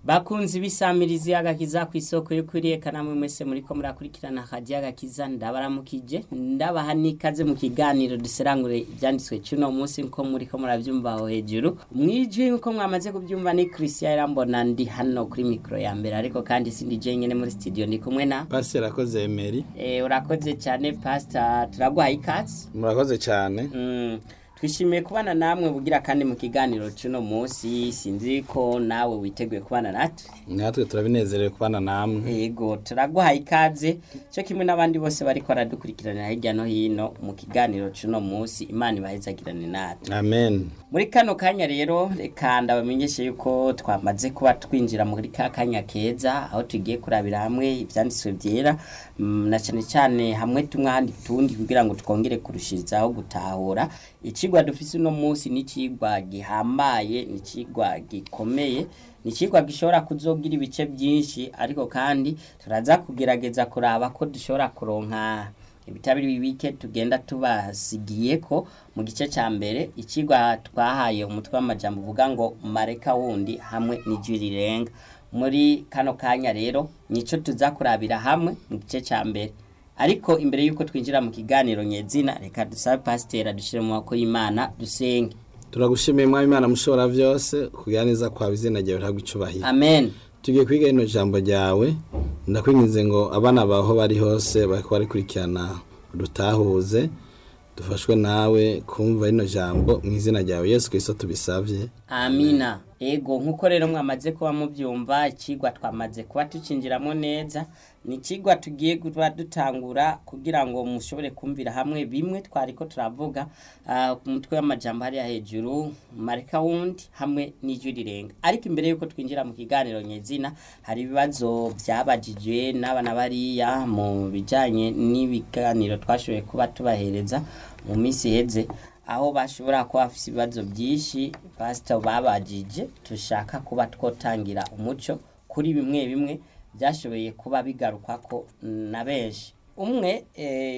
Bakunzi bisamirizi agakiza ku isoko y'ukuri kanamwe mwese muriko murakurikirana akaji agakiza ndabaramukije ndabaha nikaze mu kiganiro duserangure ibyanditswe cyuno munsi nko muriko muravyumva aho hejuru mwijwi nko mwamaze kubyumva ni Christian Irambona ndi hano kuri micro ya mbere ariko kandi sindi je nyene muri studio ndi kumwe na Pastor Rakoze Emery. Urakoze cyane Pastor turagwaye ikaze. Murakoze cyane. Twishimiye kubana namwe bugira kandi mu kiganiro cyuno munsi sinzi ko nawe witeguye kubana natwe turabinezerewe kubana namwe. Yego turaguhaye ikaze cyo kimwe n'abandi bose bari kwaradukurikirana hirya no hino mu kiganiro cyuno munsi Imana ibahezagirane natwe. Amen. Muri kano kanya rero reka ndabamenyeshe yuko twamaze kuba twinjira muri kanya keza aho tugiye kurabira hamwe ibyanditswe byera na cyane hamwe tumwandi tundi kugira ngo twongere kurushirizaho gutahura ikigwa dufise no munsi ni kigwa gihambaye ni kigwa gikomeye ni kigwa gishobora kuzogira ibice byinshi ariko kandi turaza kugerageza kuraba ko dushobora kuronka ibitabiri bibike tugenda tubasigiye ko mu gice ca mbere ikigwa twahaye umutwe w'amajambo uvuga ngo mareka wundi hamwe n'ijwi rirenga muri kano kanya rero nico tuzakurabira hamwe mu gice ca mbere ariko imbere yuko twinjira mu kiganiro nyezina reka dusabe pasiteri dushire mu maboko y'Imana dusenge. Turagushimiye mwami Imana mushobora byose kugira neza kwa bizina ryawe ntagwicubahira. Amen. Tugiye kwiga ino jambo ryawe ndakwinginze ngo abana baho bari hose bariko barikurikirana dutahuze dufashwe nawe kumva ino jambo mu izina ryawe Yesu Kristo tubisavye. Amina. Ego nkuko rero mwamaze kuba mubyumva ikigwa twamaze kuba tucinjiramo neza ni ikigwa tugiye kuba dutangura kugira ngo mushobore kumvira hamwe bimwe twariko turavuga ku mutwe w'amajambo hari hejuru mareka wundi hamwe n'ijwi rirenga ariko imbere yuko twinjira mu kiganiro nyezina hari ibibazo byabajijwe n'abana bariya mu bijanye n'ibiganiro twashoboye kuba tubahereza mu minsi heze aho bashobora kuba bafite ibibazo byinshi pastor babajije tushaka kuba twotangira umuco kuri bimwe bimwe byashoboye kuba bigaruka ko na benshi umwe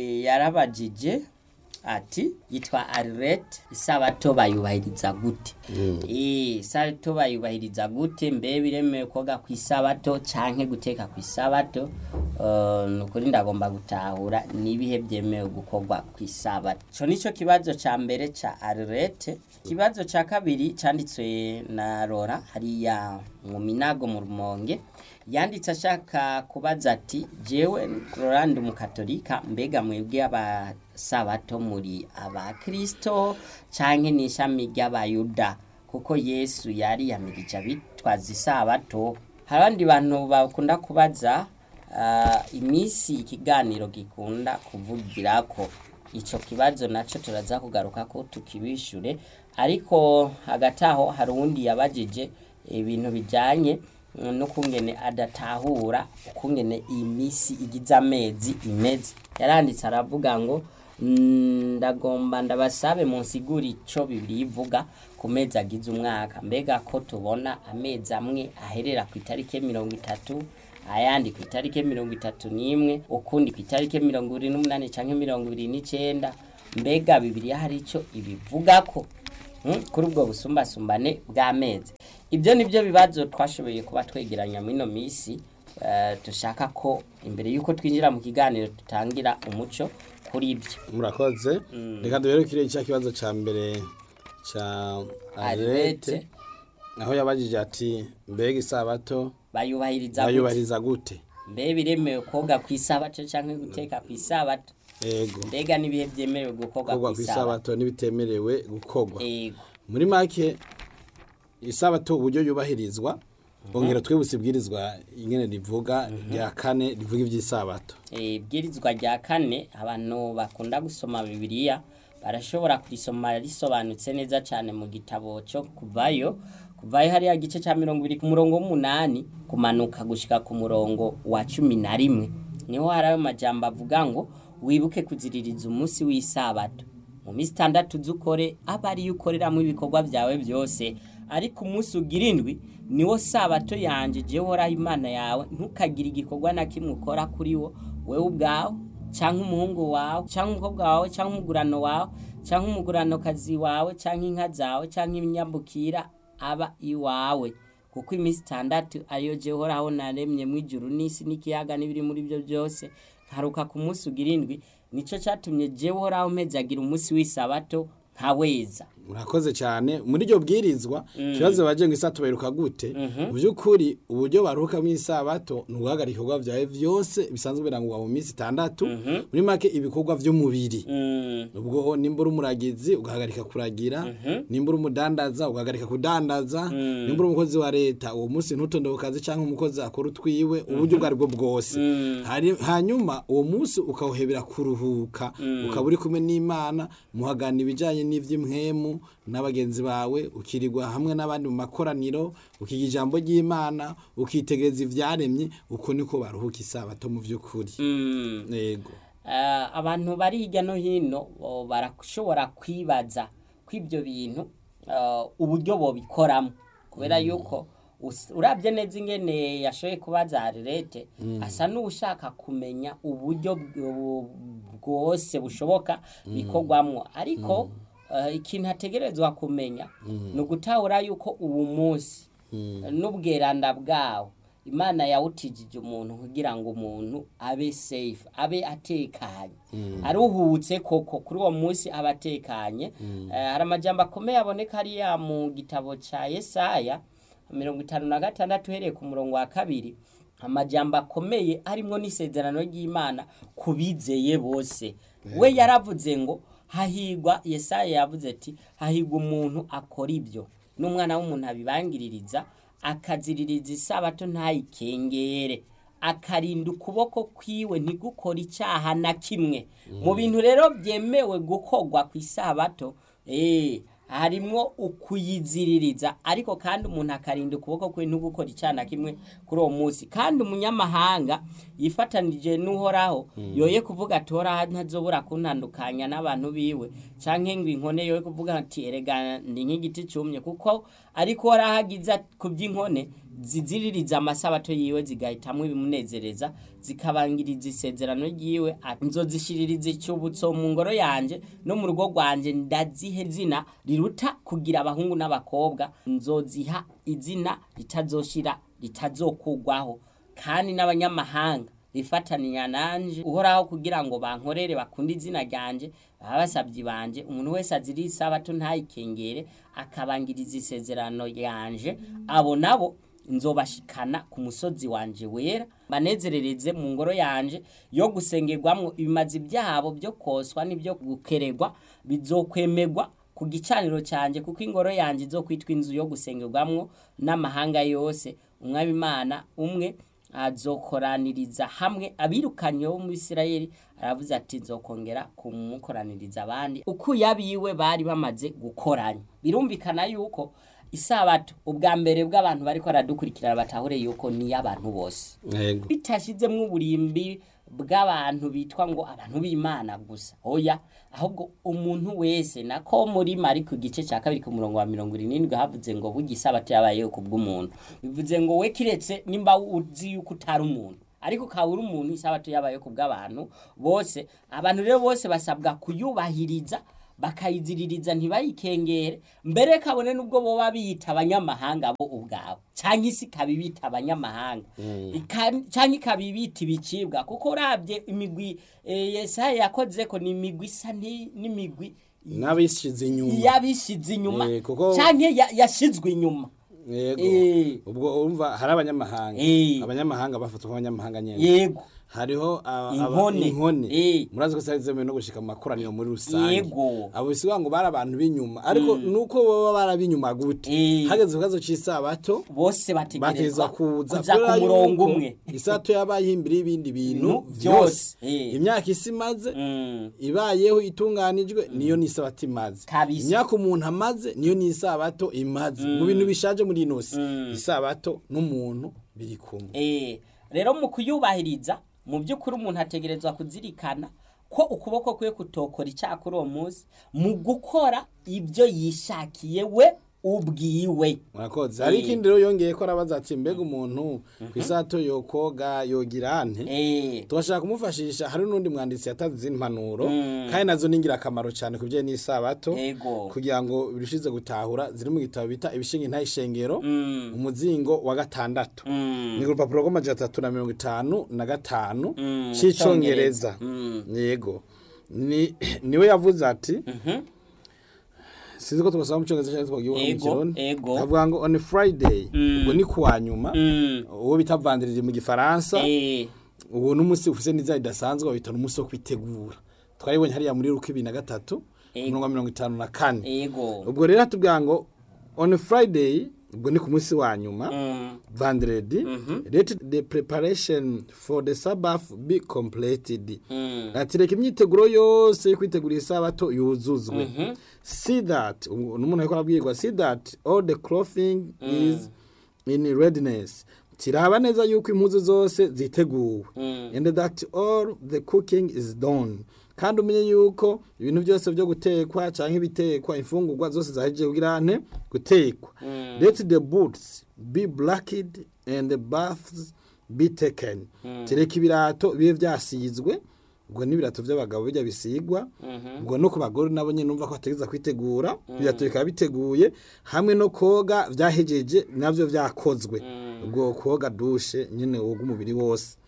yarabajije ati yitwa Arlette isabato bayubahiriza gute isabato bayubahiriza gute mbe biremewe koga ku isabato canke guteka ku isabato nukuri ndagomba gutahura nibihe byemewe gukorwa ku isabato cyo nico kibazo ca mbere ca Arlette. Kibazo ca kabiri canditswe na Rora hariya mu Minago mu Rumonge yanditse ashaka kubaza ati jewe Rolando mu Katolika mbega mwebwe abasabato muri abakristo canke n'ishami ry'abayuda kuko Yesu yari yamirije bitwaza isabato. Harandi bantu bakunda kubaza imisi ikiganiro gikunda kuvugirako ico kibazo naco turaza kugaruka ko tukibishure ariko hagataho hari undi yabajije ibintu bijanye no kungene adatahura kungene imisi igize amezi imeze yaranditse aravuga ngo ndagomba ndabasabe munsiguri ico Bibiliya ivuga ku mezi agize umwaka mbega ko tubona amezi amwe aherera ku itariki 30 ayandi ku itariki 31 ukundi ku itariki 28 canke 29 mbega Bibiliya hari ico ibivuga ko kuri ubwo busumbasumbane bw'amezi. Ibyo nibyo bibazo twashoboye kuba twegeranya muri no misi dushaka ko imbere yuko twinjira mu kiganiro tutangira umuco kuri ibyo. Murakoze. Reka duherekire icya kibazo ca mbere ca Arlette aho yabajije ati mbega isabato bayubahiriza gute mbe biremewe koga ku isabato canke guteka ku isabato. Ego. Mbega nibihe byemerewe gukorwa ku isabato nibitemerewe gukorwa. Ego. Muri make isabato uburyo yubahirizwa bongera twebusibwirizwa ingene rivuga rya kane rivuga ivy'isabato. Ibwirizwa rya kane abantu bakunda gusoma Bibiliya barashobora kurisoma risobanutse neza cyane mu gitabo cyo kuvayo hari igice ca 20 ku murongo w'8 kumanuka gushika ku murongo wa 11 niho hari ayo majambo avuga ngo wibuke kuziririza umunsi w'isabato mu minsi 6 zukore abari ukoreramo ibikorwa byawe byose ariko umunsi ugirindwi niwo sabato yanje je horaho Imana yawe ntukagire igikorwa na kimwe ukora kuri wo wewe ubwawe canke umuhungu wawe canke umukobwa wawe canke umugurano wawe canke umugurano kazi wawe canke inka zawe canke ibinyambukira aba iwawe kuko iminsi 6 ariyo Jehoraho naremye mu ijuru n'isi n'ikiyaga n'ibiri muri byo byose, nkaruka ku munsi ugira indwi. Nico catumye Jehoraho mpezagira umunsi w'isabato nkaweza. Murakoze cyane muri iryo bwirizwa. Kibazo baje ngo isabato baheruka gute? Mu by'ukuri uburyo baruhuka mu isabato n'uguhagarika ibikorwa byawe byose bisanzwe birangwa mu minsi 6, muri make ibikorwa by'umubiri. Ubwo nimba uri umuragizi ugahagarika kuragira, nimba uri umudandaza ugahagarika kudandaza, nimba uri umukozi wa leta uwo munsi ntutonde ku kazi cyangwa umukozi akora utwiwe, uburyo bwari bwo bwose. Hanyuma uwo munsi ukawuhebera kuruhuka, ukaba uri kumwe n'Imana muhagana ibijanye n'ivy'imhemu n'abagenzi bawe, ukirirwa hamwe n'abandi mu makoraniro, ukiga ijambo ry'Imana, ukitegereza ivyaremye. Uko niko baruhuka isabato mu vy'ukuri. Yego. Abantu bari hirya no hino barashobora kwibaza kw'ibyo bintu uburyo bobikoramo, kubera yuko urabye neza ingene yashoye kubaza Arlette, asa n'ushaka kumenya uburyo bwose bushoboka bikorwamwo, ariko ikintu ategerezwa kumenya ni ugutahura yuko ubu munsi n'ubweranda bwawo Imana yawutijije umuntu kugira ngo umuntu abe safe, abe atekanye, aruhutse koko kuri uwo munsi abatekanye. Hari amajambo akomeye aboneka hariya mu gitabo ca Yesaya 56 uhereye ku murongo wa 2, amajambo akomeye harimo n'isezerano ry'Imana kubizeye bose. We yaravuze ngo hahigwa, Yesaya yavuze ati hahigwa umuntu akora ibyo n'umwana w'umuntu abibangiririza, akaziririza isabato ntayikengere, akarinda ukuboko kwiwe ntigukora icyaha na kimwe. Mu bintu rero byemewe gukorwa ku isabato harimo ukuyiziririza, ariko kandi umuntu akarinda ukuboko kwe ntugukora icyaha na kimwe kuri uwo munsi. Kandi umunyamahanga yifatanije n'Uhoraho yoye kuvuga ati Uhoraho ntazobura kuntandukanya n'abantu biwe, canke ngo inkone yoye kuvuga ati erega ndi nk'igiti cyumye, kuko ariko Uhoraho agiza ku by'inkone ziziririza amasabato yiwe zigahitamwe ibimunezereza, zikabangiriza isezerano ryiwe. Nzozishiririza icyubutso mu ngoro yanje no mu rugo rwanje, ndazihe zina riruta kugira abahungu n'abakobwa, nzoziha izina ritazoshira ritazokugwaho. Kandi n'abanyamahanga bifataninya nanje Uhoraho kugira ngo bankorere bakunde izina ryanje, abasabyi banje. Umuntu wese aziri isabato ntayikengere, akabangiriza isezerano yanje, abo nabo nzobashikana ku musozi wanje wera, banezerereze mu ngoro yanje yo gusengerwamwo. Ibimazi byabo byo koswa n'ibyo gukeregwa bizokwemegwa ku gicaniro cyanje, kuko ingoro yanje izokwitwa inzu yo gusengerwamwo n'amahanga yose. Umwami Imana umwe azokoraniriza hamwe abirukanye bo mu Isirayeli, aravuze ati nzokongera kumukoraniriza abandi uko yabiwe bari bamaze gukoranya. Birumvikana yuko isabato ubwa mbere bw'abantu bariko aradukurikirana batahure yuko ni y'abantu bose, bitashizemwe uburimbi bw'abantu bitwa ngo abantu b'Imana gusa. Oya, ahubwo umuntu wese. Nako muri Mariko gice cya 2 ku murongo wa 70 havuze ngo bugisabato yabayeho kubw'umuntu. Bivuze ngo we kiretse nimba uzi yuko utari umuntu, ariko kabura umuntu, isabato yabayeho kubw'abantu bose. Abantu rero bose basabwa kuyubahiriza, bakayiziririza ntibayikengere, mbere kabone nubwo bo babita abanyamahanga bo ubwabo, canke isi kabibita abanyamahanga, canke kabibita ibicibwa. Kuko urabye imigwi Yesaya yakoze ko ni imigwi isa n'imigwi n'abishize inyuma, yabishize inyuma canke yashizwe inyuma. Yego. Ubwo urumva hari abanyamahanga, abanyamahanga bafatwa nk'abanyamahanga nyene. Yego. Hariho inkone. Murazi ko sayizemewe no gushika mu makoraniro muri rusange. Yego. Abo bisiga ngo bari abantu b'inyuma, ariko nuko baba barabinyuma gute? Hageze ukazo c'isabato bose bategerezwa kuza ku murongo umwe. Isato yabaye imbere y'ibindi bintu byose. Imyaka isimaze ibayeho itunganijwe, niyo ni sabato imaze. Imyaka umuntu amaze niyo ni sabato imaze. Mu bintu bishaje muri inosi, isabato n'umuntu biri kumwe. Rero mu kuyubahiriza, mu by'ukuri umuntu ategerezwa kuzirikana ko ukuboko kwe kutokora icyaha kuri uwo munsi, mu gukora ibyo yishakiye we ubwiwe. murakoze hari ikindi rero yongeye ko arabaza ati mbega umuntu ku isato yokoga yogira ante tubashaka kumufashisha. hari n'undi mwanditsi yatanze izindi impanuro kandi nazo ni ingirakamaro cyane ku bijyanye n'isabato kugira ngo birushize gutahura ziri mu gitabo bita ibishinga ntayishengero umuzingo wa 6 ni urupapuro rw'355 cy'icyongereza. yego niwe yavuze ati sinzi ko tubasaba mu cyongereza cyangwa twagiye mu kirundi avuga ngo on Friday ubwo ni kuwa nyuma uwo bita vendredi mu gifaransa uwo n'umunsi ufise n'iza idasanzwe bita n'umunsi wo kwitegura twaribonye hariya muri Luka 2:53 ubwo rero atubwira ngo on Friday ubwo ni ku munsi wa nyuma vendredi let the preparation for the Sabbath be completed. atireka imyiteguro yose yo kwitegura isabato yuzuzwe. see that umuntu ariko arabwirwa see that all the clothing is in readiness. tiraba neza yuko impuzu zose ziteguwe and that all the cooking is done. kandi umenye yuko ibintu byose byo gutekwa canke ibitekwa imfungurwa zose zahejeje kugira ane gutekwa. let the boots be blacked and the baths be taken. tereka ibirato bibe vyasizwe ubwo n'ibirato by'abagabo bijya bisigwa ubwo no ku bagore nabo nyine numva ko ategeza kwitegura ibirato bikaba biteguye hamwe no koga vyahejeje navyo vyakozwe ubwo koga dushe nyine woga umubiri wose.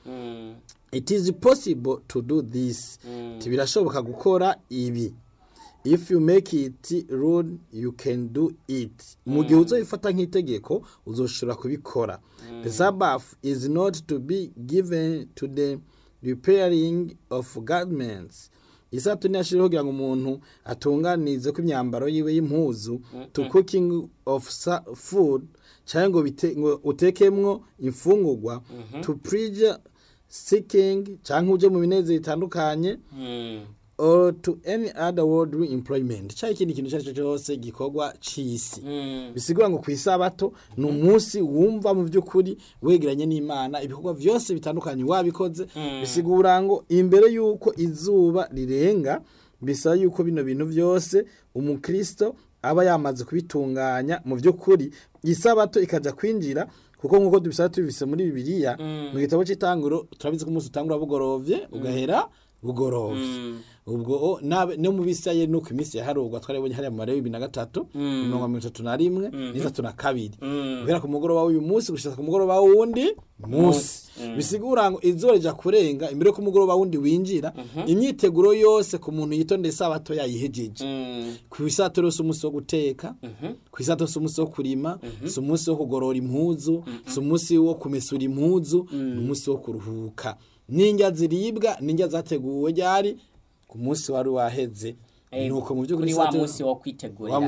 It is possible to do this. Tibirashoboka gukora ibi. If you make it rule you can do it. Mu gihe uzoifata nk'itegeko uzoshobora kubikora. The Sabbath is not to be given to the repairing of garments. Isato ntiyashiriho kugira ngo umuntu atunganize ko imyambaro yiwe y'impuzu to cooking of food cyangwa ngo utekemwo imfungurwa to preach seeking cyangwa uje mu bineze bitandukanye or to any other worldly employment. Cyari ikindi kintu cyacu cyose gikorwa cisi bisigura ngo ku isabato ni umunsi wumva mu by'ukuri wegeranye n'Imana ibikorwa byose bitandukanye wabikoze bisigura ngo imbere yuko izuba rirenga bisaba yuko bino bintu byose umukristo aba yamaze kubitunganya mu by'ukuri isabato ikaja kwinjira kuko nkuko dubisaba tubise muri Bibiliya mu gitabo cy'itanguro turabizi ko umunsi utangura bugorovye ugahera bugorovye ubwo no mu bisaye no ku minsi yaharugwa twaribonye hariya mu Malewi 2:31 n'itatu guhera ku mugoroba w'uyu munsi gushika ku mugoroba wundi munsi bisigura ngo izoreja kurenga imbere ku mugoroba wundi winjira imyiteguro yose ku muntu yitonde isabato yayihejeje ku isato rose umunsi wo guteka ku isato rose umunsi wo kurima so umunsi wo kugorora impuzu so umunsi wo kumesura impuzu n'umunsi wo kuruhuka n'indya ziribwa n'indya zateguwe ryari ku munsi wari waheze nuko mu by'ukuri wa munsi wo kwitegura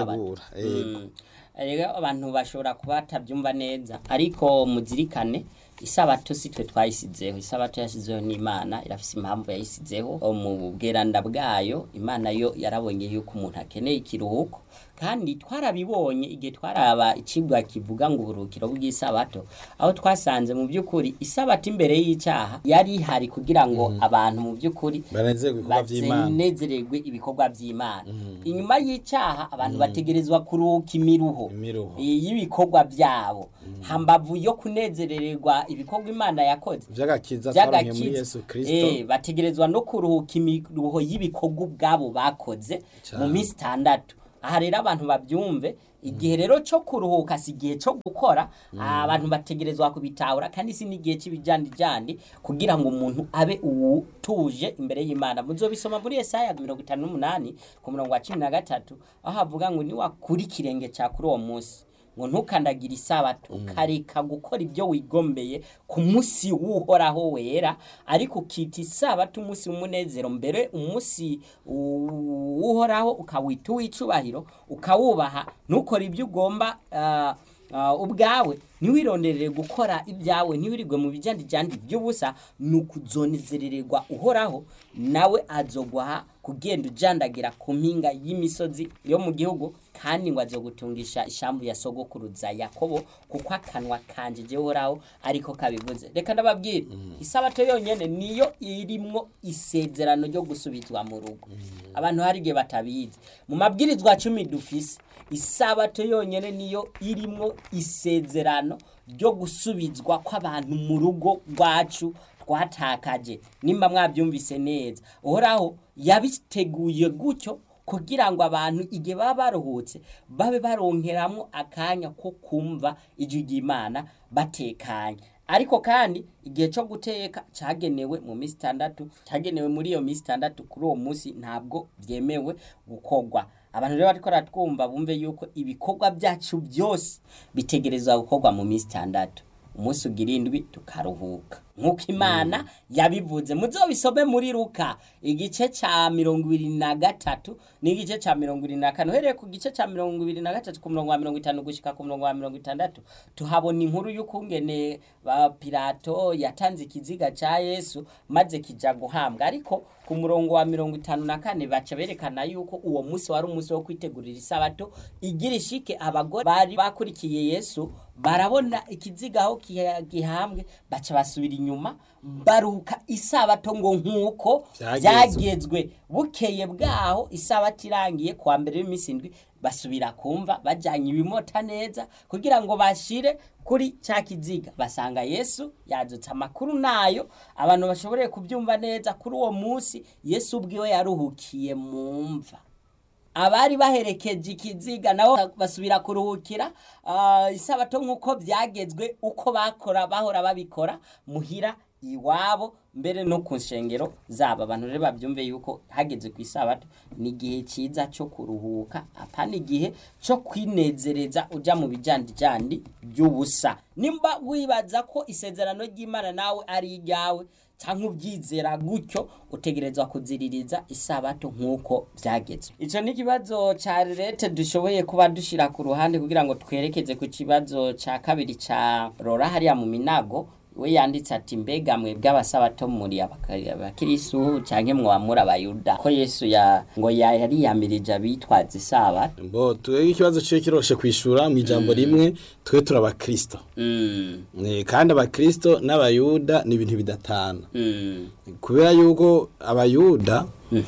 rero abantu bashobora kuba batabyumva neza ariko muzirikane isabato si twe twayisizeho isabato yashizeho n'Imana irafise impamvu yayisizeho mu bweranda bwayo Imana yo yarabonye yuko umuntu akeneye ikiruhuko kandi twarabibonye igihe twaraba ikigwa kivuga ngo uburukiro bw'isabato aho twasanze mu by'ukuri isabato imbere y'icyaha yari hari kugira ngo abantu mu by'ukuri banezererwe ibikorwa by'Imana inyuma y'icyaha abantu bategerezwa kuruhuka imiruho y'ibikorwa byabo hambavu yo kunezerererwa ibikorwa Imana yakoze byagakiza twaronke muri Yesu Kristo bategerezwa no kuruhuka imiruho y'ibikorwa ubwabo bakoze mu minsi 6. aha rero abantu babyumve igihe rero cyo kuruhuka si igihe cyo gukora abantu bategerezwa kubitahura kandi si n'igihe cy'ibijandijandi kugira ngo umuntu abe utuje imbere y'Imana. Muzobisoma muri Yesaya 58 ku murongo wa 13 aho havuga ngo ni wakuri kirenge cya kuri uwo munsi ngo ntukandagira isabato ukareka gukora ibyo wigombeye ku munsi w'uhoraho wera ariko ukita isabato umunsi w'umunezero mbere umunsi w'uhoraho ukawita uw'icubahiro ukawubaha ntukore ibyo ugomba ubwawe niwironderere gukora ibyawe niwirirwe mu bijandijandi by'ubusa nukuzonezerererwa uhoraho nawe azogwaha kugenda ujandagira ku mpinga y'imisozi yo mu gihugu, kandi ngo azogutungisha ishambu ya sogokuruza Yakobo, kuko akanwa kanje Jehoraho ariko kabivuze. Reka ndababwira, isabato yonyene niyo irimwo isezerano ryo gusubizwa mu rugo. Abantu hari igihe batabizi, mu mabwirizwa 10 dufise, isabato yonyene niyo irimwo isezerano ryo gusubizwa kw'abantu mu rugo rwacu twatakaje. Nimba mwabyumvise neza, Uhoraho yabiteguye gutyo kugira ngo abantu igihe baba baruhutse babe baronkeramwo akanya ko kumva ijwi ry'Imana batekanye. Ariko kandi igihe cyo guteka cyagenewe mu minsi 6, cyagenewe muri iyo minsi 6, kuri uwo munsi ntabwo byemewe gukorwa. Abantu rero bariko ratwumva bumve yuko ibikorwa byacu byose bitegerezwa gukorwa mu minsi 6, umunsi ugira 7 tukaruhuka nkuko Imana yabivuze. Muzobisome muri Luka igice ca 23 n'igice ca 24. Uhereye ku gice ca 23 ku murongo wa 50 gushika ku murongo wa 60 tuhabona inkuru y'ukungene ba Pilato yatanze ikiziga ca Yesu maze kija guhambwa. Ariko ku murongo wa 54 baca berekana yuko uwo munsi wari umunsi wo kwitegurira isabato igira ishike. Abagore bari bakurikiye Yesu barabona ikiziga aho gihambwe, baca basubira inyuma baruka isabato ngo nkuko byagezwe. Bukeye bwaho isabato irangiye kwa mbere y'imisi 7 basubira kumva bajanye ibimota neza kugira ngo bashire kuri cya kiziga, basanga Yesu yazutse. Amakuru nayo abantu bashoboreye kubyumva neza, kuri uwo munsi Yesu ubwiwe yaruhukiye mu mva. Abari baherekeje ikiziga nabo basubira kuruhukira isabato nkuko byagezwe, uko bahora babikora muhira iwabo, mbere no ku nshengero zabo. Abantu rero babyumve yuko hageze ku isabato ni igihe cyiza cyo kuruhuka, apana igihe cyo kwinezereza uja mu bijandijandi by'ubusa. Nimba wibaza ko isezerano ry'Imana nawe ari iryawe cyangwa ubyizera gutyo, utegerezwa kuziririza isabato nkuko byagezwe. Ico ni kibazo ca leta dushoboye kuba dushira ku ruhande kugira ngo twerekeze ku kibazo ca kabiri ca Rora hariya mu Minago. We yanditse ati, mbega mwe bw'abasabato muri abakirisu canke mwamura abayuda ko Yesu ngo yari yamirije abitwaza isabato? Mbo twege ikibazo cyo kiroshe kwishura mu ijambo rimwe, twe turabakristo. Kandi abakristo n'abayuda ni ibintu bidatana. Kubera yuko abayuda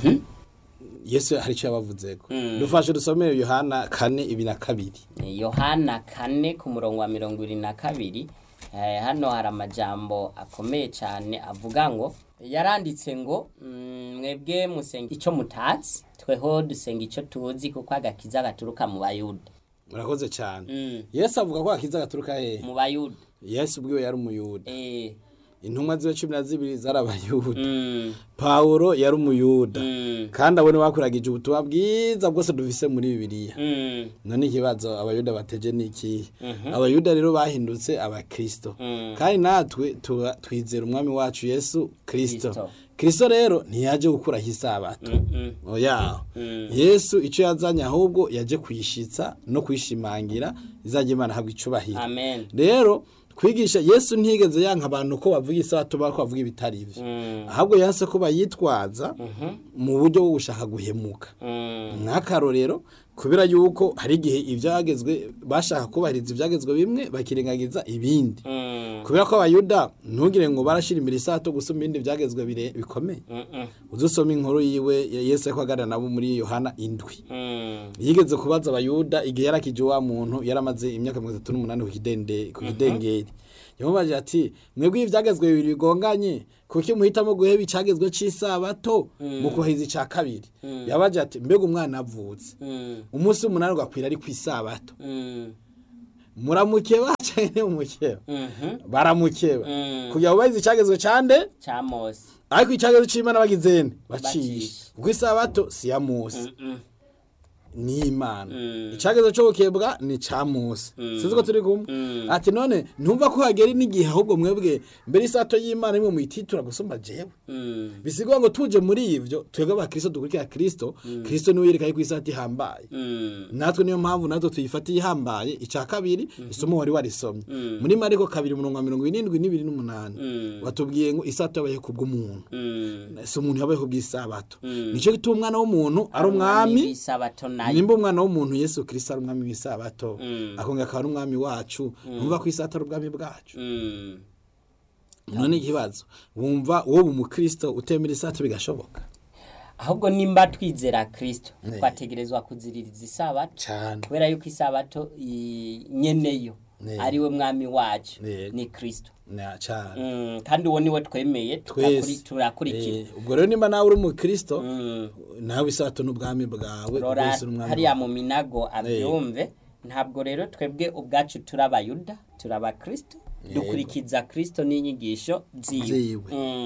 Yesu hari icyo yabavuzeko. Dufashe dusomere Yohana 4:2. Yohana 4 ku murongo wa 22. Hano hari amajambo akomeye cyane avuga ngo, yaranditse ngo mwebwe musenga icyo mutatsi, tweho dusenga icyo tuzi, kuko agakiza gaturuka mu bayuda. Murakoze cyane. Yesu avuga ko agakiza gaturuka he? Mu bayuda. Yesu ubwiwe yari umuyuda. Intumwa ziwe 12 zari abayuda. Paulo yari umuyuda. Kandi abone bakuragije ubutumwa bwiza bwose dufise muri Bibiliya. None ikibazo abayuda bateje niki? Abayuda rero bahindutse abakristo. Kandi natwe twizera umwami wacu Yesu Kristo. Kristo rero ntiyaje gukura hisabato. Oya. Yesu icyo yazanye ahubwo yaje kwishitsa no kwishimangira izaje Imana habwa icubahiro. Amen. Rero kwigisha Yesu ntigeze yanka abantu ko bavuga isabato bako bavuga ibitari ivyo. Ahubwo yanse ko bayitwaza mu buryo bwo gushaka guhemuka. N'akarorero kubera yuko hari igihe ivyagezwe bashaka kubahiriza ivyagezwe bimwe bakirengagiza ibindi. Kubera ko abayuda ntugire ngo barashira imbere isabato gusoma ibindi vyagezwe bikomeye. Uzusoma inkuru yiwe Yesu yakwagana nabo muri Yohana 7. Yigeze kubaza abayuda igihe yarakije wa muntu yaramaze imyaka 38 ku kidengeri. Yamubaje ati, mwebwe ivyagezwe bibiri bigonganye, kuki muhitamo guheba icagezwe c'isabato mu kuhiza ica kabiri? Yabaje ati, mbega umwana avutse umunsi 8 ugakwira ari kwisabato, muramukeba cyane umukeba? Baramukeba kugira ngo bahize icagezwe cande ca Mose. Ariko icagezwe c'Imana bagizene bacisha, kuko isabato si ya Mose. ni Imana icageze cyo gukebwa ni ca Mose sinzi ko turi kumwe ati none ntumva ko hagera n'igihe ahubwo mwebwe mbere isato y'Imana imwe muyititura gusumba jewe bisigwa ngo tuje muri ivyo twebwe abakristo dukurikira Kristo niwe yereka ko isato ihambaye natwe niyo mpamvu natwe tuyifatiye ihambaye ica kabiri isomo wari warisomye muri Mariko 2:72-8 watubwiye ngo isato yabaye kubw'umuntu so umuntu yabaye kubw'isabato nico gituma umwana w'umuntu ari umwami nimba umwana w'umuntu Yesu Kristo ari umwami w'isabato akonga akaba ari umwami wacu numva ko isato ari ubwami bwacu none ikibazo wumva uwo umukristo utemera isato bigashoboka ahubwo nimba twizera Kristo twategerezwa kuziririza isabato kubera yuko isabato nyeneyo ariwe mwami wacu ni Kristo kandi uwo niwe twemeye turakurikira ubwo rero nimba nawe uri umukristo nawe isabato n'ubwami bwawe hariya mu minago abyumve ntabwo rero twebwe ubwacu turabayuda turabakristo dukurikiza Kristo n'inyigisho ziwe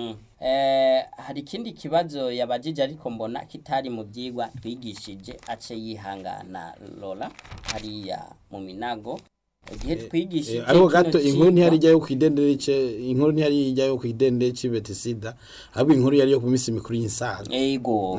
hari ikindi kibazo yabajije ariko mbona kitari mu byigwa twigishije ace yihangana Lola hariya mu minago igihe twigishije ariko gato inkuru ntihari ijyayo kwidendere Betisida ahubwo inkuru yari yo ku minsi mikuru y'insaga yego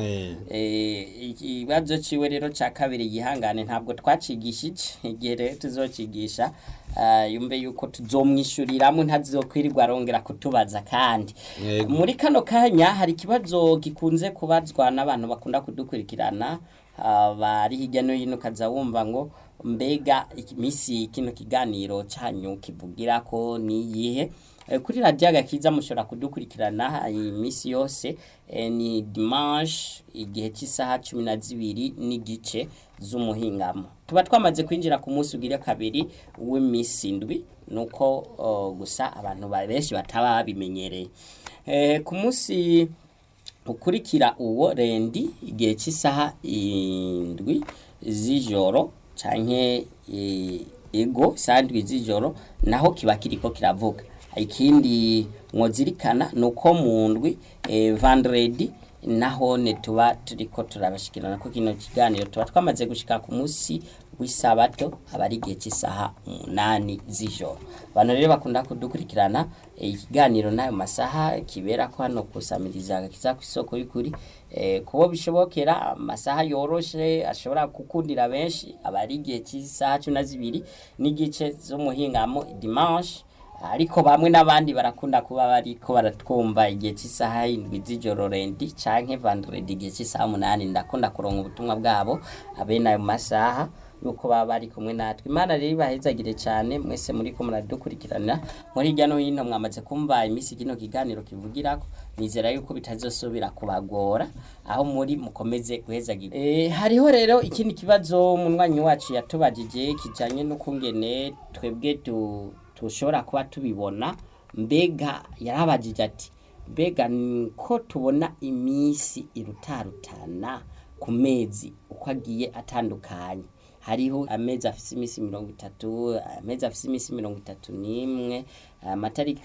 ikibazo ciwe rero ca kabiri yihangane ntabwo twacigishije igihe rero tuzokigisha yumve yuko tuzomwishuriramwe ntazokwirirwa arongera kutubaza kandi muri kano kanya hari ikibazo gikunze kubazwa n'abantu bakunda kudukurikirana bari hirya no hino kaza wumva ngo mbega imisi kino kiganiro cyanyu kivugira ko niyihe kuri radio Agakiza mushobora kudukurikirana imisi yose ni dimanche igihe cy'isaha 12 n'igice z'umuhingamo tuba twamaze kwinjira ku munsi ugira kabiri w'imisi ndwi nuko gusa abantu benshi bataba babimenyereye ku munsi ukurikira uwo rendi igihe cy'isaha 7 z'ijoro canke ego sandwi z'ijoro naho kiba kiriko kiravuga ikindi mwozirikana nuko mu ndwi vendredi naho ne tuba turiko turabashikirana ko kino kiganiro tuba twamaze gushika ku munsi w'isabato abari gihe cy'isaha 8 z'ijoro bano rero bakunda kudukurikirana ikiganiro nayo masaha kibera ko hano kusamiriza Agakiza ku isoko y'ukuri kubo bishobokera amasaha yoroshe ashobora gukundira benshi abari gihe cy'isaha 12 n'igice zo muhingamo dimanche ariko bamwe n'abandi barakunda kuba bariko baratwumva igihe cy'isaha 7 z'ijoro rendi canke vendredi igihe cy'isaha 8 ndakunda kuronka ubutumwa bwabo abena ayo masaha yuko baba bari kumwe natwe Imana rero bahezagire cyane mwese muri ko muradukurikirana muri hirya no hino mwamaze kumva imisi kino kiganiro kivugirako nizera yuko bitazosubira kubagora aho muri mukomeze guhezagira hariho rero ikindi kibazo munwanyi wacu yatubajije kijanye no kungene twebwe tushobora kuba tubibona mbega yarabajije ati mbega ko tubona imisi irutarutana ku mezi uko agiye atandukanye hariho amezi afise imisi 30 amezi afise imisi 31 amatarika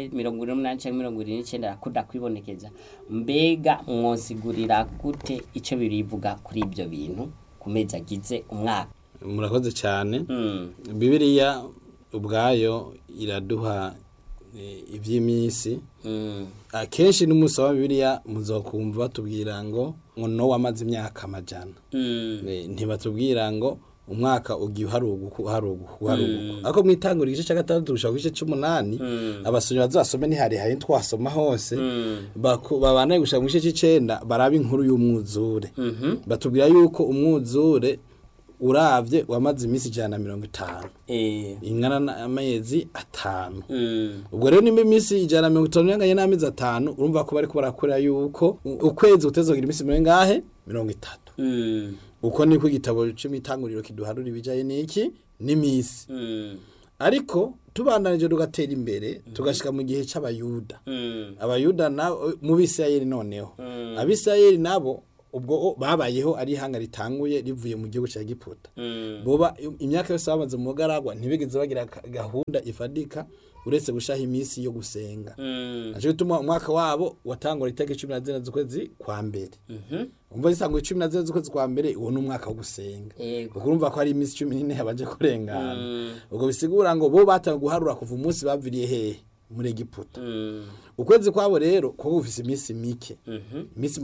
28 akuda kwibonekeza mbega mwosigurira gute ico birivuga kuri ibyo bintu ku mezi agize umwaka murakoze cyane Bibiliya ubwayo iraduha ivy'imisi akenshi n'umunsi wa Bibiliya muzokumva batubwira ngo no wamaze imyaka amajana ntibatubwira ngo umwaka ugiye haruguku ako mwitangura igice cya 6 gushaka igice 8 abasomyi bazasome ni hari twasoma hose babanaye gushaka mu gice c'9 baraba inkuru y'umwuzure batubwira yuko umwuzure uravye wamaze imisi 150 ingana amezi 5 ubwo rero nimba imisi 150 yanganye n'amezi 5 urumva ko bari ko barakora yuko ukwezi utezogira imisi mengahe 30 uko niko igitabo cy'imitanguriro kiduharura ibijaye n'iki n'imisi ariko tubandanije tugatera imbere tugashika mu gihe c'abayuda abayuda na mu Bisirayeli noneho abisirayeli nabo ubwo babayeho ari ihanga ritanguye rivuye mu gihugu cya Egiputa boba imyaka yose bamaze mu bugaragwa ntibigeze bagira gahunda ifadika uretse gushaha iminsi yo gusenga naco bituma umwaka wabo watangura itariki 14 z'ukwezi kwa mbere umva isango 14 z'ukwezi kwa mbere uwo n'umwaka wo gusenga urumva ko hari iminsi 14 yabanje kurengana ubwo bisigura ngo bo batanga guharura kuva umunsi baviriye hehe muri Egiputa ukwezi kwabo rero ko gufise iminsi mike iminsi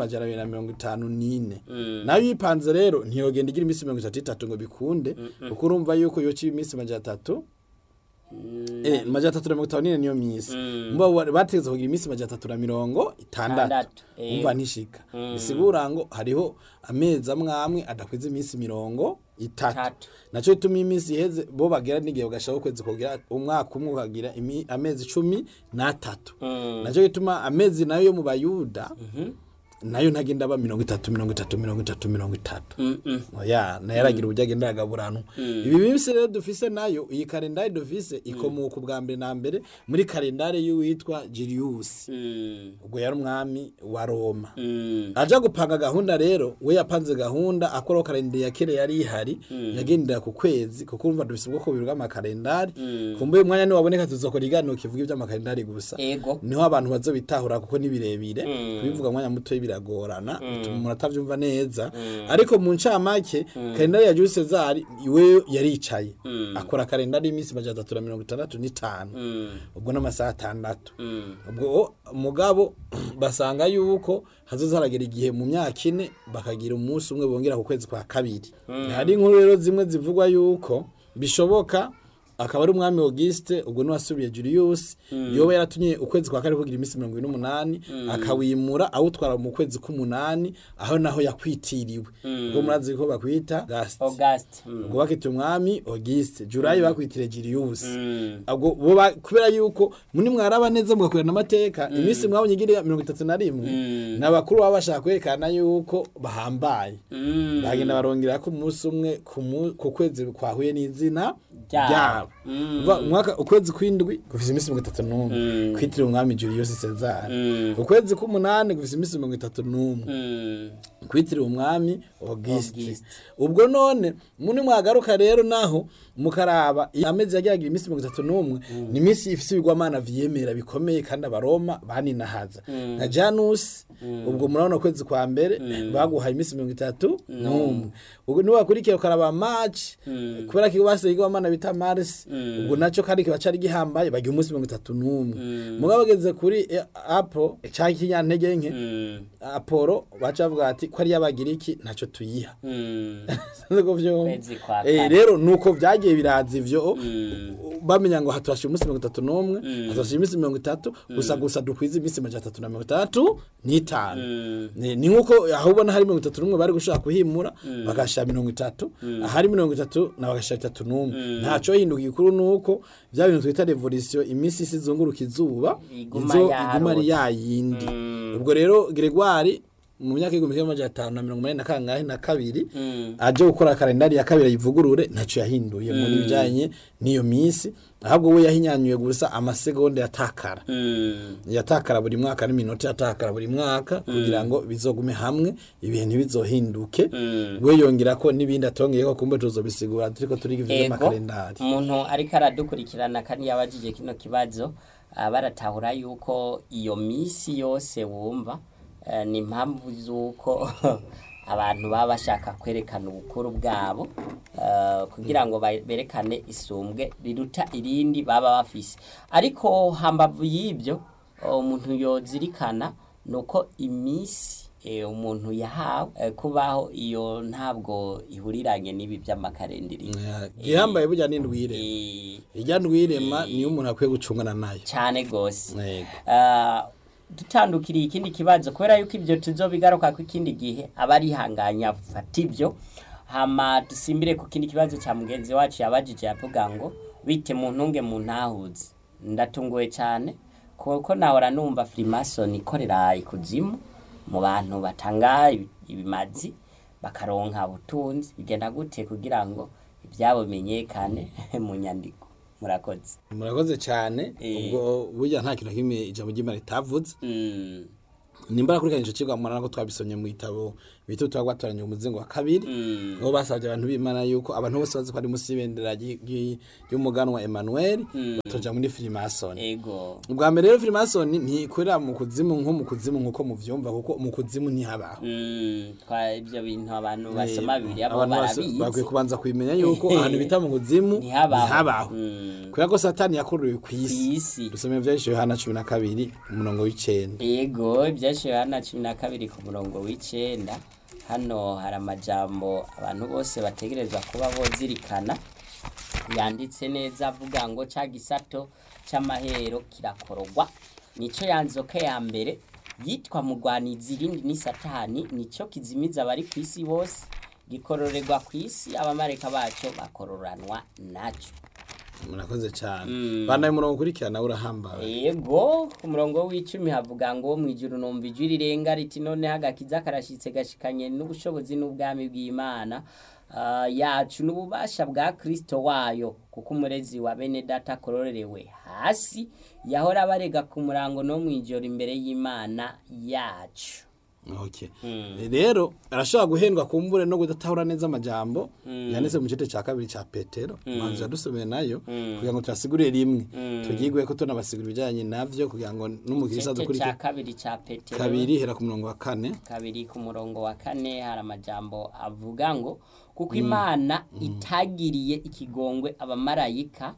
254 nayo ipanze rero ntiyogenda igira iminsi 33 ngo bikunde kuko urumva yuko yoci iminsi 300 354 niyo minsi mba bateze kugira iminsi 360 umva ntishika bisigura ngo hariho amezi amwe adakwiza iminsi 30 naco ituma iminsi iheze bo bagera n'igihe bagashaka ukwezi kugira umwaka umwe ukagira amezi 13 naco ituma amezi nayo yo mu bayuda nayo ntagenda ba 30 oya nayaragira ubujyagenda yagaburano ibi bimse rero dufise nayo iyi kalendari dufise ikomoka ubwa mbere na mbere muri kalendari y'uwitwa Julius ubwo yari umwami wa Roma aja gupanga gahunda rero we yapanze gahunda akora kalendari ya kere yari ihari yagendera ku kwezi kuko urumva dufise ubwoko bubiri bw'amakalendari kumbuye umwanya ni waboneka tuzokora igano kivuga iby'amakalendari gusa niho abantu bazobitahura kuko ni birebire kubivuga umwanya muto biragorana bituma umuntu atavyumva neza ariko mu ncamake kalendari ya Jules Cesar iwe yaricaye akora kalendari y'imisi 365 ubwo n'amasaha 6 ubwo mugabo basanga yuko hazozaragera igihe mu myaka 4 bakagira umunsi umwe bongera ku kwezi kwa kabiri hari inkuru rero zimwe zivugwa yuko bishoboka akaba ari umwami Auguste ubwo n'wasubiye Julius yoba yaratumye ukwezi kwa kare kugira imisi 28 akawimura awutwara mu kwezi k'umunani aho naho yakwitiriwe ubwo murazi ko bakwita Auguste ubwo bakita umwami Auguste July bakwitire Julius ubwo kubera yuko muri mwaraba neza mugakorana amateka imisi mwabonye igira 31 n'abakuru baba bashaka kwerekana yuko bahambaye bagenda barongera ko umunsi umwe ku kwezi kwahuye n'izina ryabo umwaka ukwezi kw'indwi gufise imisi 31 kwitira umwami Julius Caesar ukwezi k'umunani gufise imisi 31 kwitira umwami Auguste ubwo none muri mwagaruka rero naho mukaraba amezi yagira imisi 31 ni imisi ifise ibigwamana vyemera bikomeye kandi abaroma baninahaza nka Janus ubwo murabona kwezi kwa mbere baguhaye imisi 31 ubwo ni wakurikira ukaraba March kubera ko base igwamana bita Mars ubwo naco kandi kibacari gihambaye bagiye umunsi 31 mugabageze kuri Apollo cyangwa kinyantege nke Apollo bacavuga ati ko ari yabagiriki naco tuyiha nzo vyo rero nuko byagiye biraza ivyo bamenya ngo hatwashe umunsi 31 hatwashe imisi 30 gusa dukwiza imisi 335 ni nkuko aho ubona hari 31 bari gushaka kuhimura bagasha 30 ahari 30 na bagasha 31 ntaco hinduka ikuru nuko bya bintu twita revolution imisi sizunguruka izuba izo igumari yayindi ubwo rero Gregoire mu myaka 1580 na kabiri aje gukora kalendari ya kabiri yivugurure ntaco yahinduye mu bijanye niyo misi ahubwo we yahinyanyuye gusa amasegonda yatakara buri mwaka n'iminota yatakara buri mwaka kugira ngo bizogume hamwe ibintu bizohinduke we yongera ko nibindi atongeye ko kumbe tuzobisigura turiko turiga ivyo makalendari umuntu ariko aradukurikirana kandi yabajije kino kibazo baratahura yuko iyo misi yose wumva ni impamvu z'uko abantu baba bashaka kwerekana ubukuru bwabo kugira ngo berekane isumbwe riruta irindi baba bafise ariko hambavu y'ibyo umuntu yozirikana nuko imisi umuntu yahawe kubaho iyo ntabwo ihuriranye n'ibi by'amakalendari gihambaye burya n'indwire ijya ndwirema niyo umuntu akwiye gucungana nayo cyane gose dutandukiriye ikindi kibazo kubera yuko ibyo tuzobigaruka ku ikindi gihe abarihanganya fata ibyo hama dusimbire ku kindi kibazo cya mugenzi wacu yabajije yavuga ngo bite mu ntunge mu ntahuze ndatunguwe cyane kuko nahora numva Freemason ikorera ikuzimu mu bantu batanga ibimazi bakaronka ubutunzi bigenda gute kugira ngo ibyabo menyekane mu nyandiko murakoze cyane ubwo burya nta kintu kimwe ijambo ry'Imana ritavuze nimba kuri kanyico cigwa mwana ko twabisomye mu bitabo bita utwatoranya umuzingo wa kabiri aho basabye abantu b'Imana yuko abantu bose bazi ko ari musi y'ibendera y'umuganwa Emmanuel batoja muri Freemason. Ego. Ubwa mbere rero Freemason ntikorera mu kuzimu nkuko muvyumva kuko mu kuzimu ntihabaho. Kwa ibyo bintu abantu basoma bibiri abo barabizi. Bakwiye kubanza kwimenya yuko ahantu bita mu kuzimu ntihabaho. Kubera ko Satani yakorewe kw'isi. Dusome ivyanditswe Yohana 12 umurongo w'9. Ego ivyanditswe Yohana 12 ku murongo w'9. Hano hari amajambo abantu bose bategerezwa kuba bozirikana yanditse neza avuga ngo ca gisato c'amahero kirakorogwa nico yanzoka ya mbere yitwa mugwanizi irindi ni Satani nico kizimiza abari kw'isi bose gikororerwa kw'isi abamareka baco bakororanwa naco. Murakoze cyane. Bana murongo kurikirana urahambaye. Yego ku murongo w'10 havuga ngo mwijuru numva ijwi rirenga riti none hagakiza karashitse gashikanye n'ubushobozi n'ubwami bw'Imana yacu n'ububasha bwa Kristo wayo kuko umurezi wa bene data kororerewe hasi yahora barega ku murango no mwijoro imbere y'Imana yacu. Okay. Rero arashobora guhendwa kumbure no kudatahura neza amajambo yanditse mu gice cya kabiri cya Petero manzi yadusomeye nayo kugira ngo turasigure rimwe tugigwe ko tunabasigura ibijanye navyo kugira ngo n'umukirisa dukurike cya kabiri cya Petero kabiri hera ku murongo wa 4 kabiri ku murongo wa 4 hari amajambo avuga ngo kuko Imana itagiriye ikigongwe abamarayika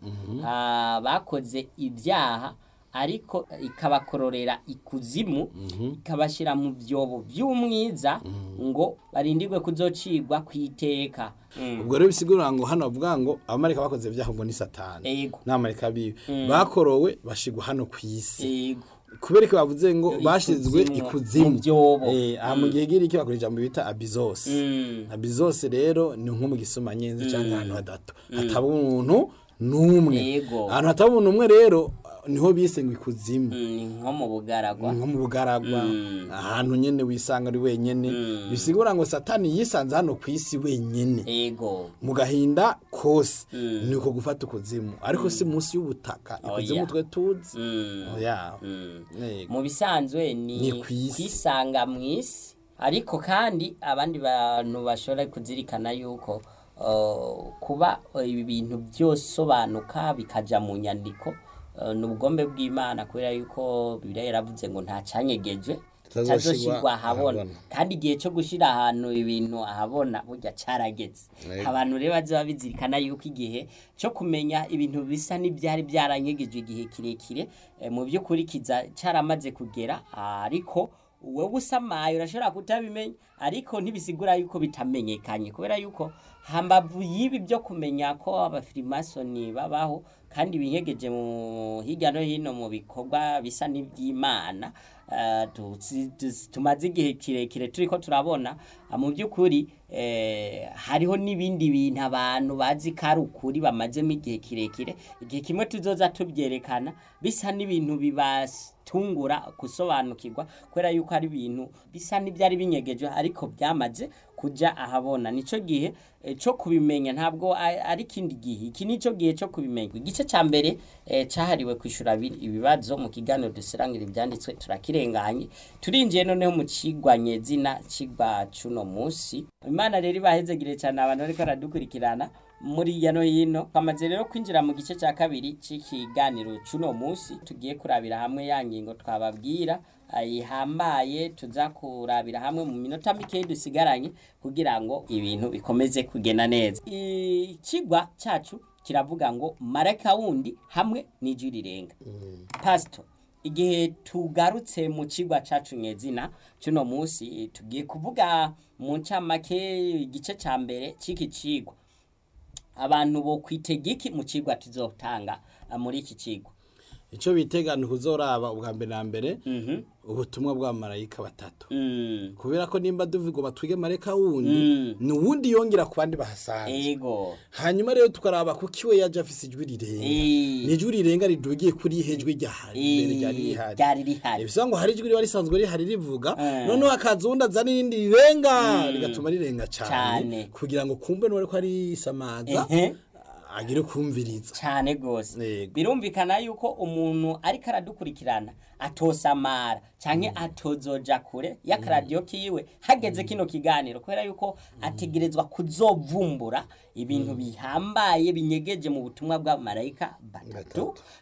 bakoze ibyaha ariko ikabakororera ikuzimu ikabashira mu byobo by'umwiza ngo barindirwe kuzocigwa kwiteka. Ubwo rero bisigura ngo hano bavuga ngo abamarika bakoze ibyaha ngo ni Satani n'abamarika bibi bakorowe bashigwa hano kw'isi kubera ko bavuze ngo bashizwe ikuzimu mu gihe giri iki bakoresha mu bita abizos. Abizos rero ni nko mu gisoma nyenzi cyangwa ahantu hadato hataba umuntu numwe ahantu hataba umuntu umwe rero niho bise ngo ikuzimu nko mu bugaragwa ahantu nyene wisanga ari wenyene bisigura ngo Satani yisanze hano kw'isi wenyene mu gahinda kose niko gufata ukuzimu ariko si munsi y'ubutaka ikuzimu twe tuzi mu bisanzwe ni kwisanga mw'isi ariko kandi abandi bantu bashobora kuzirikana yuko kuba ibi bintu byosobanuka bikaja mu nyandiko n'ubugombe bw'Imana kubera yuko Bibiliya yaravuze ngo nta canyegeje tazoshirwa ahabona kandi igihe cyo gushira ahantu ibintu ahabona burya carageze. Abantu rero baza bizirikana yuko igihe cyo kumenya ibintu bisa n'ibyari byaranyegejwe igihe kirekire mu by'ukuri kiza caramaze kugera ariko wewe usamaye urashobora kutabimenya ariko ntibisigura yuko bitamenyekanye kubera yuko hambavu yibi byo kumenya ko abafrimasoni babaho kandi binyegeje mu hirya no hino mu bikorwa bisa n'iby'Imana tumaze igihe kirekire turiko turabona mu by'ukuri hariho n'ibindi bintu abantu bazi karukuri bamazemo igihe kirekire igihe kimwe tuzoza tubyerekana bisa n'ibintu bibatungura gusobanukirwa kubera yuko ari ibintu bisa n'ibyari binyegeje ariko byamaze kuja ahabona nico gihe cyo kubimenya ntabwo ari kindi gihe iki nico gihe cyo kubimenya igice ca mbere cahariwe kwishura ibibazo mu kiganiro dusirangira ibyanditswe turakirenganye turinjiye noneho mu cigwanye zina cigwa cuno musi Imana rero bahezegire cyane abantu ariko aradukurikirana muri yano hino kamaze rero kwinjira mu gice cya kabiri c'ikiganiro cuno musi tugiye kurabira hamwe yangingo twababwira ayihambaye tuza kurabira hamwe mu minota mike dusigaranye kugira ngo ibintu bikomeze kugenda neza. Ikigwa cyacu kiravuga ngo maraka wundi hamwe n'ijwi rirenga. Pastor igihe tugarutse mu kigwa cacu nyezina cuno musi tugiye kuvuga mu ncamake igice ca mbere ciki cigwa abantu bo kwitegiki mu kigwa tuzotanga muri iki kigwa ico bitegana kuzoraba ubwa mbere na mbere ubutumwa bwa marayika batatu kubera ko nimba duvuga batwige marayika wundi ni wundi yongera ku bandi bahasanze hanyuma rero tukaraba ko kiwe yaje afise ijwi rirenga ni ijwi rirenga ridugiye kuri hejwi ryari rihari bisango hari ijwi risanzwe rihari rivuga none akazunda zana irindi rirenga rigatuma rirenga cyane kugira ngo kumbe nore ko ari samaza agira ukumviriza cyane gose Yego. birumvikana yuko umuntu ariko aradukurikirana atosamara canke atozoja kure y'akaradiyo kiwe hageze kino kiganiro kubera yuko ategerezwa kuzovumbura ibintu bihambaye binyegeje mu butumwa bwa marayika batatu